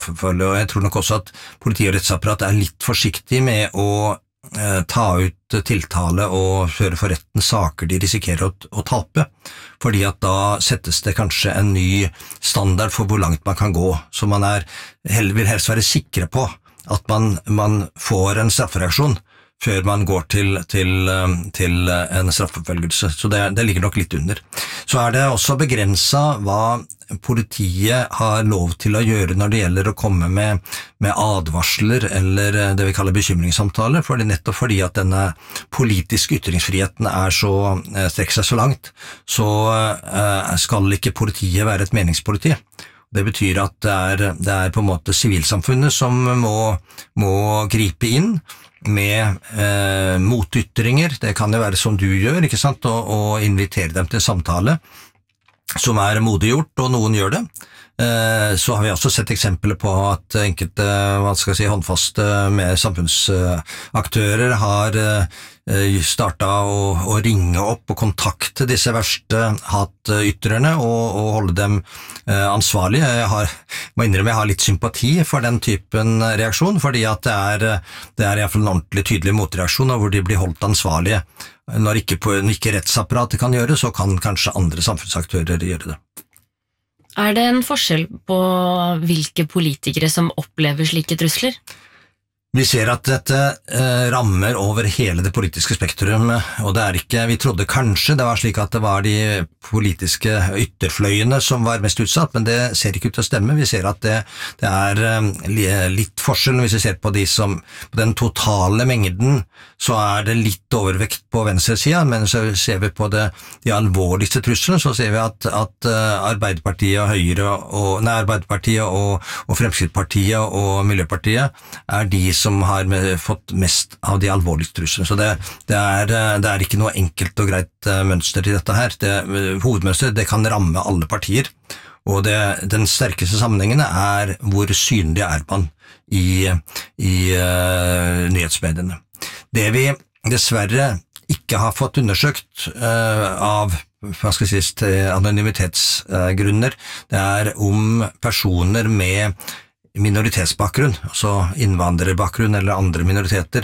straffeforfølge, og jeg tror nok også at politi og rettsapparat litt forsiktig med å ta ut tiltale og føre for retten saker de risikerer å tape, fordi at da settes det kanskje en ny standard for hvor langt man kan gå, så man vil helst være sikre på at man får en straffereaksjon før man går til en straffeforfølgelse. Så det ligger nok litt under. Så det også begrenset hva politiet har lov til å gjøre når det gjelder å komme med advarsler eller det vi kaller bekymringssamtaler, nettopp fordi at denne politiske ytringsfriheten strekker seg så langt, så skal ikke politiet være et meningspoliti. Det betyr at det på en måte sivilsamfunnet som må gripe inn med motytringer. Det kan jo være som du gjør, ikke sant, og invitere dem til samtale, som modiggjort, og noen gjør det. Så har vi også sett eksempler på at enkelte, håndfaste med samfunnsaktører har startet å ringe opp og kontakte disse verste hatytrerne og holde dem ansvarlige. Må innrømme, jeg har litt sympati for den typen reaksjon, fordi at det I hvert fall en ordentlig tydelig motreaksjon, hvor de blir holdt ansvarlige. Når ikke rettsapparatet kan gjøre, så kan kanskje andre samfunnsaktører gjøre det. Det en forskjell på hvilke politikere som opplever slike trusler? Vi ser at dette rammer over hele det politiske spektrum, og det ikke, vi trodde kanskje det var slik at det var de politiske ytterfløyene som var mest utsatt, men det ser ikke ut til å stemme. Vi ser at det litt forskjell hvis vi ser på på den totale mengden, så det litt overvekt på venstresiden, men så ser vi på de alvorligste truslene, så ser vi at Arbeiderpartiet og Høyre, Arbeiderpartiet og Fremskrittspartiet og Miljøpartiet de som har fått mest av de alvorligste truslene. Så det ikke noe enkelt og greit mønster til dette her. Hovedmønsteret, det kan ramme alle partier, og den sterkeste sammenhengen hvor synlig man i nyhetsmediene. Det vi dessverre ikke har fått undersøkt av anonymitetsgrunner, det om personer med minoritetsbakgrunn, altså innvandrerbakgrunn eller andre minoriteter,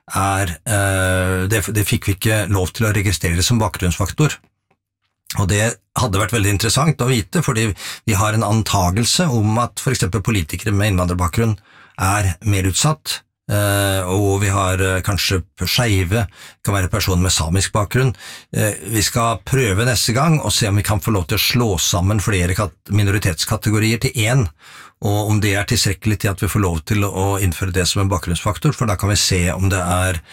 det fikk vi ikke lov til å registrere som bakgrunnsfaktor. Og det hadde vært veldig interessant å vite, fordi vi har en antagelse om at for eksempel politikere med innvandrerbakgrunn mer utsatt, og vi har kanskje skeive, kan være personer med samisk bakgrunn. Vi skal prøve neste gang og se om vi kan få lov til å slå sammen flere minoritetskategorier til én, og om det tilstrekkelig til at vi får lov til å innføre det som en bakgrunnsfaktor, for da kan vi se om det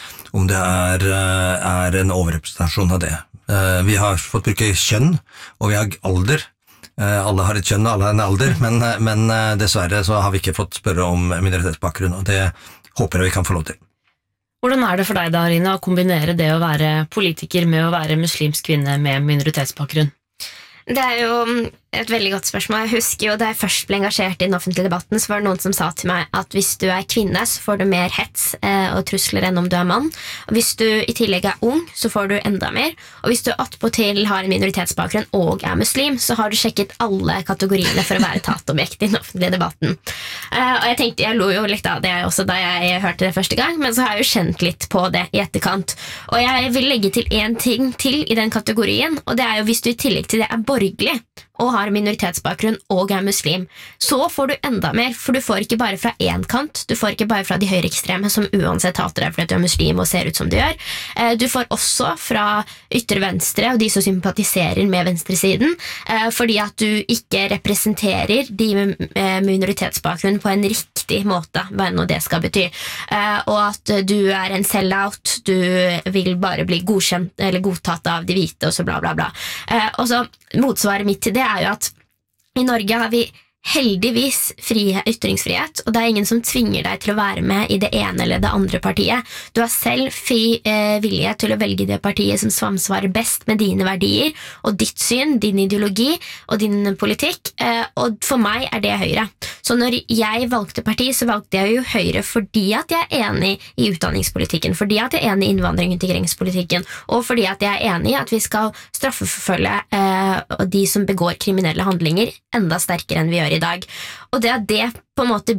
en overrepresentasjon av det. Vi har fått bruke kjønn, og vi har alder. Alle har et kjønn, og alle har en alder, men dessverre så har vi ikke fått spørre om minoritetsbakgrunn, og det håper jeg vi kan få lov til. Hvordan det for deg da, Arina, å kombinere det å være politiker med å være muslimsk kvinne med minoritetsbakgrunn? Det jo et veldig godt spørsmål. Jeg husker jo da jeg først ble engasjert i den offentlige debatten, så var det noen som sa til meg at hvis du kvinne, så får du mer hets og trusler enn om du mann. Og hvis du i tillegg ung, så får du enda mer. Og hvis du attpåtil har en minoritetsbakgrunn og muslim, så har du sjekket alle kategoriene for å være tatobjekt i den offentlige debatten. Og jeg tenkte, jeg lo jo litt av det også da jeg hørte det første gang, men så har jeg jo kjent litt på det i etterkant. Og jeg vil legge til en ting til i den kategorien, og det jo hvis du i tillegg til det borgerlig, og har minoritetsbakgrunn og muslim, så får du enda mer, for du får ikke bare fra en kant, du får ikke bare fra de høyreekstreme som uansett hater deg fordi du muslim og ser ut som du gjør, du får også fra ytre venstre og de som sympatiserer med venstresiden, fordi at du ikke representerer de med minoritetsbakgrunn på en riktig måte, hva nå det skal bety, og at du en sellout, du vil bare bli godkjent eller godtatt av de hvite og så bla bla bla. Og så motsvaret mitt til det jo at i Norge har vi heldigvis ytringsfrihet, og det ingen som tvinger deg til å være med i det ene eller det andre partiet. Du har selv fri vilje til å velge det partiet som samsvarer best med dine verdier, og ditt syn, din ideologi og din politikk, og for meg det Høyre. Så når jeg valgte parti, så valgte jeg jo Høyre fordi at jeg enig i utdanningspolitikken, fordi at jeg enig i innvandring- og integreringspolitikken, og fordi at jeg enig i at vi skal straffeforfølge de som begår kriminelle handlinger enda sterkere enn vi gjør gjør i dag. Og det at det på en måte